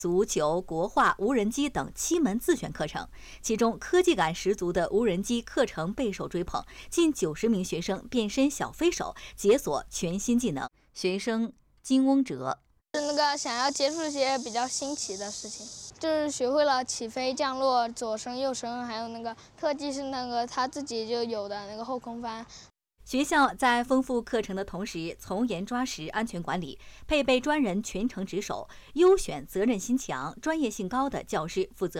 足球、国画、无人机等7门自选课程，其中科技感十足的无人机课程备受追捧，近90名学生变身小飞手，解锁全新技能。学生金翁哲想要接触一些比较新奇的事情，就是学会了起飞、降落、左升、右升，还有特技是他自己就有的后空翻。 学校在丰富课程的同时，从严抓实安全管理，配备专人全程值守，优选责任心强、专业性高的教师负责